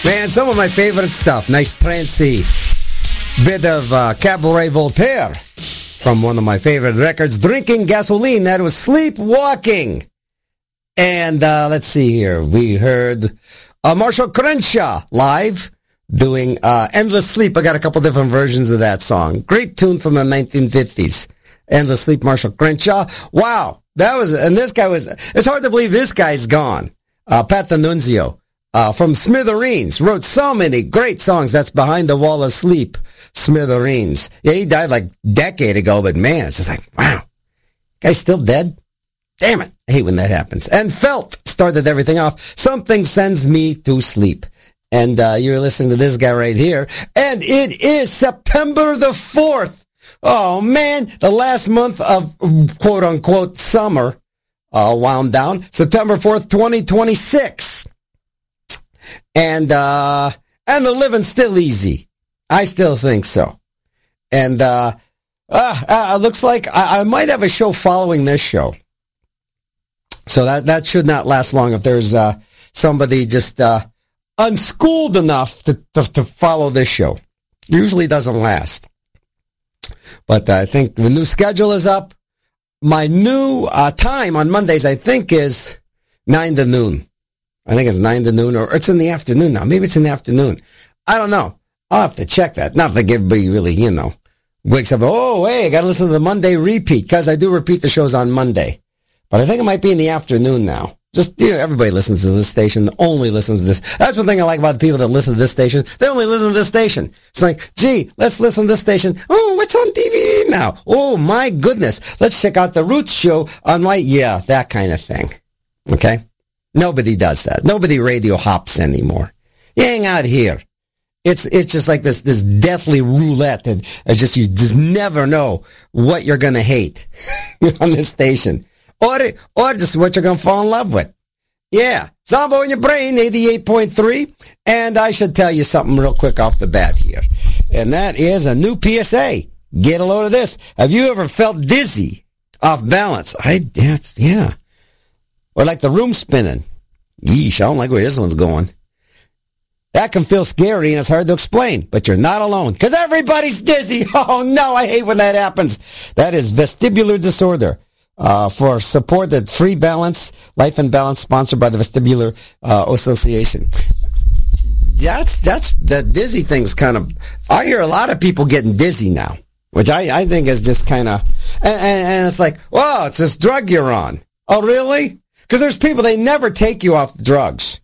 Man, some of my favorite stuff. Nice trancy bit of Cabaret Voltaire from one of my favorite records, Drinking Gasoline. That was Sleepwalking. And let's see here. We heard Marshall Crenshaw live doing Endless Sleep. I got a couple different versions of that song. Great tune from the 1950s. Endless Sleep, Marshall Crenshaw. Wow. That was, and this guy was, it's hard to believe this guy's gone. Pat D'Annunzio. From Smithereens, wrote so many great songs. That's Behind the Wall of Sleep, Smithereens. Yeah, he died like a decade ago, but man, it's just like, wow. Guy's still dead? Damn it. I hate when that happens. And Felt started everything off. Something Sends Me to Sleep. And you're listening to this guy right here. And it is September the 4th. Oh, man, the last month of quote-unquote summer wound down. September 4th, 2026. And the living's still easy. I still think so. And looks like I might have a show following this show. So that should not last long if there's somebody just unschooled enough to follow this show. Usually doesn't last. But I think the new schedule is up. My new time on Mondays, I think, is 9 to noon. I think it's 9 to noon, or it's in the afternoon now. Maybe it's in the afternoon. I don't know. I'll have to check that. Not like everybody really, wakes up, oh, hey, I got to listen to the Monday repeat, because I do repeat the shows on Monday. But I think it might be in the afternoon now. Just, everybody listens to this station, only listens to this. That's one thing I like about the people that listen to this station. They only listen to this station. It's like, gee, let's listen to this station. Oh, what's on TV now? Oh, my goodness. Let's check out the Roots show on that kind of thing. Okay? Nobody does that. Nobody radio hops anymore. You hang out here. It's just like this deathly roulette, and you just never know what you're gonna hate on this station, or just what you're gonna fall in love with. Yeah, Zombo in your brain, 88.3, and I should tell you something real quick off the bat here, and that is a new PSA. Get a load of this. Have you ever felt dizzy, off balance? Yeah. Or like the room spinning. Yeesh, I don't like where this one's going. That can feel scary and it's hard to explain, but you're not alone, because everybody's dizzy. Oh no, I hate when that happens. That is vestibular disorder. For support at Free Balance, Life and Balance, sponsored by the Vestibular Association. That's the dizzy thing's kind of, I hear a lot of people getting dizzy now, which I think is just kind of, and it's like, whoa, it's this drug you're on. Oh, really? Because there's people, they never take you off drugs.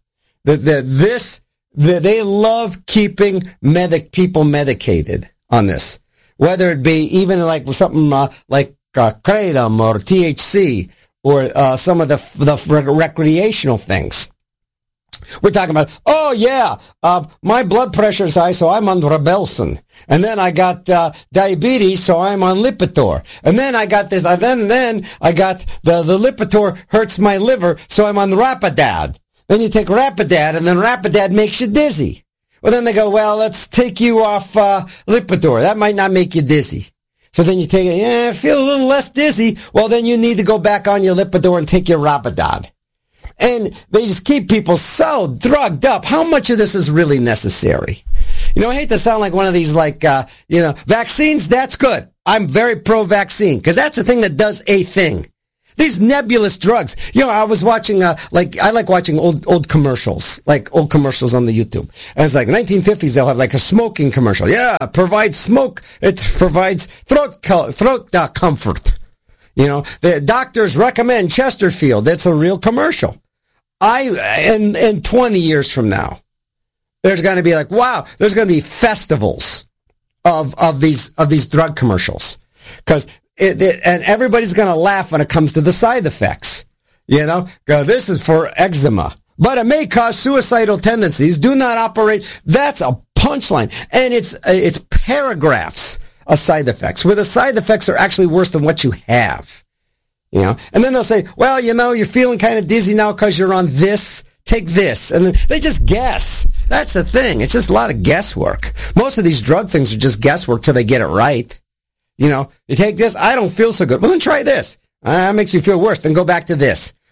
They love keeping people medicated on this. Whether it be even like something like kratom or THC or some of the recreational things. We're talking about, oh yeah, my blood pressure is high, so I'm on Rybelsus. And then I got diabetes, so I'm on Lipitor. And then I got this, then I got the Lipitor hurts my liver, so I'm on Rapidat. Then you take Rapidat, and then Rapidat makes you dizzy. Well, then they go, well, let's take you off Lipitor. That might not make you dizzy. So then you take it, I feel a little less dizzy. Well, then you need to go back on your Lipitor and take your Rapidat. And they just keep people so drugged up. How much of this is really necessary? I hate to sound like one of these, vaccines, that's good. I'm very pro-vaccine, because that's the thing that does a thing. These nebulous drugs. I was watching, I like watching old commercials, like old commercials on the YouTube. And it's like 1950s, they'll have like a smoking commercial. Yeah, provides smoke. It provides throat comfort. The doctors recommend Chesterfield. That's a real commercial. And 20 years from now, there's going to be like, wow, there's going to be festivals of these drug commercials. Because and everybody's going to laugh when it comes to the side effects. This is for eczema, but it may cause suicidal tendencies. Do not operate. That's a punchline. And it's paragraphs of side effects, where the side effects are actually worse than what you have. And then they'll say, well, you're feeling kind of dizzy now because you're on this. Take this. And then they just guess. That's the thing. It's just a lot of guesswork. Most of these drug things are just guesswork till they get it right. You take this. I don't feel so good. Well, then try this. That makes you feel worse. Then go back to this.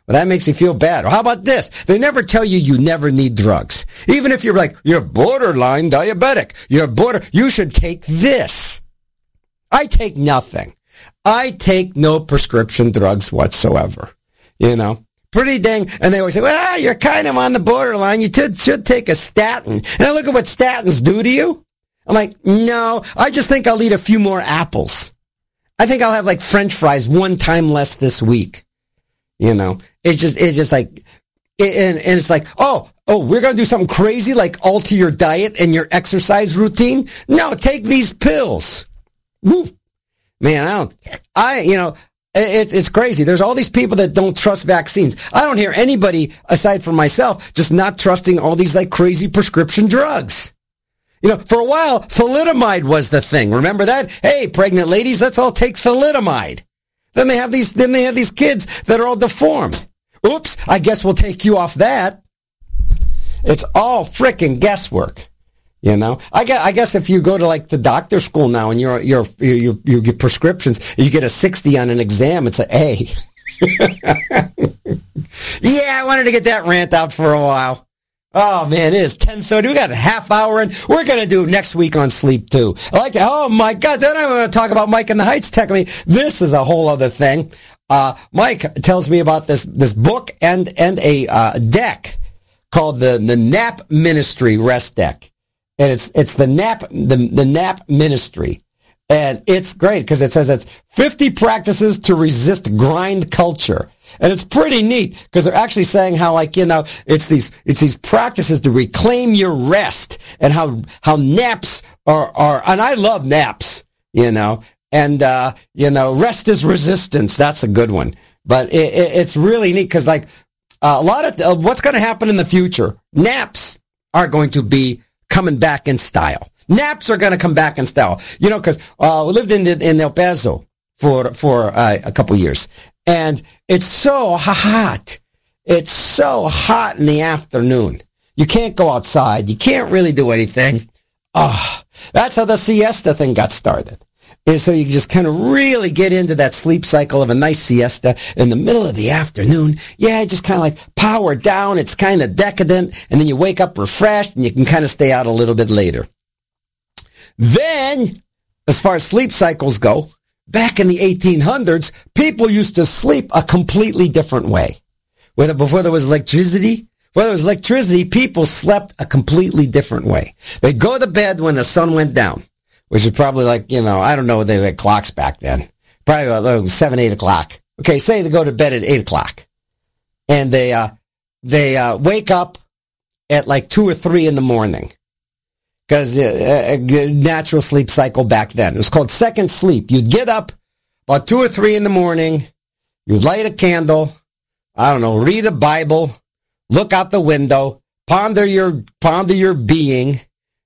Well, that makes me feel bad. Or how about this? They never tell you you never need drugs. Even if you're like, you're borderline diabetic. You should take this. I take nothing. I take no prescription drugs whatsoever. You know, pretty dang. And they always say, well, you're kind of on the borderline. You should take a statin. And I look at what statins do to you. I'm like, no, I just think I'll eat a few more apples. I think I'll have like French fries one time less this week. You know, it's just like, and it's like, oh, we're going to do something crazy like alter your diet and your exercise routine. No, take these pills. Woo. Man, it's crazy. There's all these people that don't trust vaccines. I don't hear anybody aside from myself just not trusting all these like crazy prescription drugs. You know, for a while, thalidomide was the thing. Remember that? Hey, pregnant ladies, let's all take thalidomide. Then they have these kids that are all deformed. Oops, I guess we'll take you off that. It's all frickin' guesswork. You know, I guess if you go to like the doctor school now and you get prescriptions, you get a 60 on an exam, it's an A. Yeah, I wanted to get that rant out for a while. Oh man, it is 10:30. We got a half hour and we're going to do next week on sleep too. I like that. Oh my God. Then I'm going to talk about Mike in the Heights Tech. This is a whole other thing. Mike tells me about this book and a deck called the Nap Ministry Rest Deck. And it's the Nap Ministry. And it's great because it says it's 50 practices to resist grind culture. And it's pretty neat because they're actually saying how, like, you know, it's these practices to reclaim your rest and how naps are, and I love naps, you know, and, rest is resistance. That's a good one. But it's really neat because, like, a lot of what's going to happen in the future, naps are going to be coming back in style. Naps are going to come back in style, you know, because we lived in El Paso for a couple years, and it's so hot. It's so hot in the afternoon. You can't go outside. You can't really do anything. Oh, that's how the siesta thing got started. And so you just kind of really get into that sleep cycle of a nice siesta in the middle of the afternoon. Yeah, just kind of like power down. It's kind of decadent. And then you wake up refreshed and you can kind of stay out a little bit later. Then, as far as sleep cycles go, back in the 1800s, people used to sleep a completely different way. Before there was electricity, people slept a completely different way. They'd go to bed when the sun went down. Which is probably like, you know, I don't know, they had clocks back then. Probably like 7, 8 o'clock. Okay, say they go to bed at 8 o'clock. And they wake up at like 2 or 3 in the morning. Because natural sleep cycle back then. It was called second sleep. You'd get up about 2 or 3 in the morning. You'd light a candle. I don't know, read a Bible. Look out the window. Ponder your being.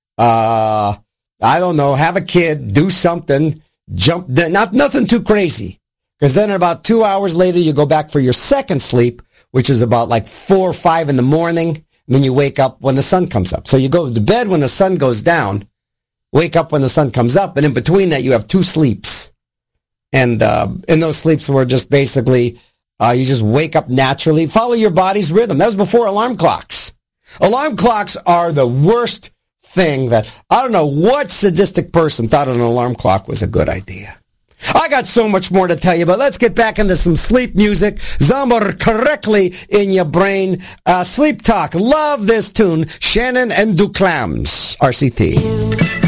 I don't know, have a kid, do something, jump, nothing too crazy. Because then about 2 hours later, you go back for your second sleep, which is about like 4 or 5 in the morning. And then you wake up when the sun comes up. So you go to bed when the sun goes down, wake up when the sun comes up. And in between that, you have 2 sleeps. And in those sleeps were just basically, you just wake up naturally, follow your body's rhythm. That was before alarm clocks. Alarm clocks are the worst thing that, I don't know what sadistic person thought an alarm clock was a good idea. I got so much more to tell you, but let's get back into some sleep music. Zamor correctly in your brain. Sleep Talk. Love this tune. Shannon and Duclams. RCT.